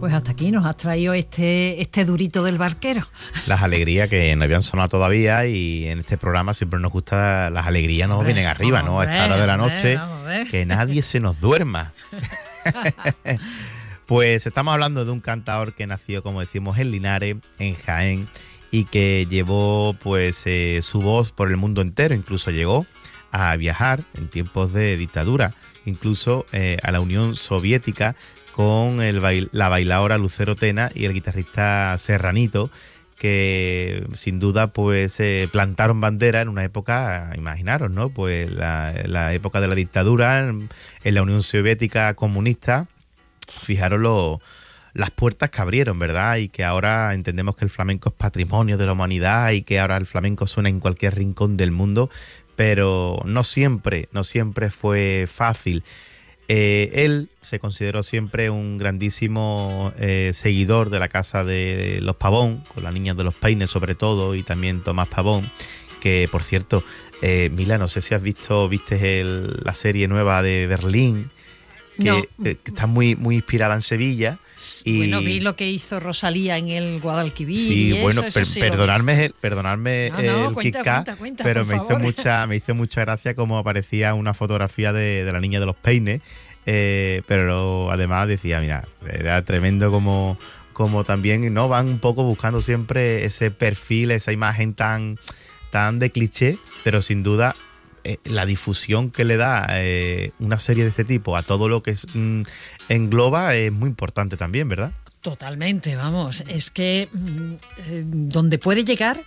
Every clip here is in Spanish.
Pues hasta aquí nos has traído este durito del barquero. Las alegrías que no habían sonado todavía, y en este programa siempre nos gusta, las alegrías nos vienen arriba, ¿no? A esta hora de la noche, que nadie se nos duerma. Pues estamos hablando de un cantador que nació, como decimos, en Linares, en Jaén, y que llevó pues su voz por el mundo entero. Incluso llegó a viajar en tiempos de dictadura, incluso a la Unión Soviética, con la bailaora Lucero Tena y el guitarrista Serranito, que sin duda pues plantaron bandera en una época, imaginaros, ¿no? Pues la época de la dictadura en la Unión Soviética comunista. Fijaros las puertas que abrieron, ¿verdad? Y que ahora entendemos que el flamenco es patrimonio de la humanidad y que ahora el flamenco suena en cualquier rincón del mundo, pero no siempre fue fácil. Él se consideró siempre un grandísimo seguidor de la casa de los Pavón, con las niñas de los Peines sobre todo, y también Tomás Pavón, que por cierto, Mila, no sé si viste la serie nueva de Berlín, que está muy, muy inspirada en Sevilla. Y bueno, vi lo que hizo Rosalía en el Guadalquivir. Sí, y bueno, eso sí perdonadme el cuenta, pero me hizo mucha gracia cómo aparecía una fotografía de la niña de los Peines, pero además decía, mira, era tremendo como también, ¿no? Van un poco buscando siempre ese perfil, esa imagen tan de cliché, pero sin duda la difusión que le da una serie de este tipo a todo lo que engloba es muy importante también, ¿verdad? Totalmente, vamos. Es que donde puede llegar,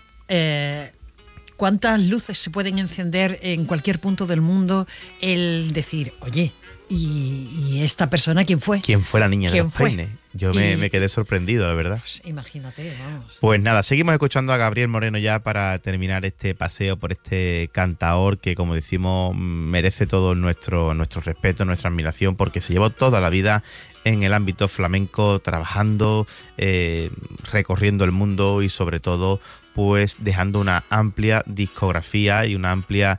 cuántas luces se pueden encender en cualquier punto del mundo, el decir, oye, ¿y esta persona quién fue? ¿Quién fue la niña de los Peines? Yo me quedé sorprendido, la verdad. Pues imagínate, vamos. Pues nada, seguimos escuchando a Gabriel Moreno ya para terminar este paseo por este cantaor que, como decimos, merece todo nuestro respeto, nuestra admiración, porque se llevó toda la vida en el ámbito flamenco, trabajando, recorriendo el mundo y sobre todo pues dejando una amplia discografía y una amplia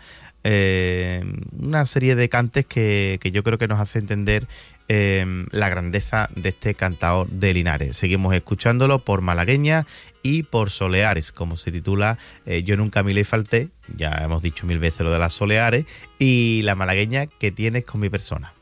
una serie de cantes que yo creo que nos hace entender la grandeza de este cantaor de Linares. Seguimos escuchándolo por Malagueña y por Soleares, como se titula Yo nunca me le falté. Ya hemos dicho 1000 veces lo de las Soleares, y la malagueña, que tienes con mi persona.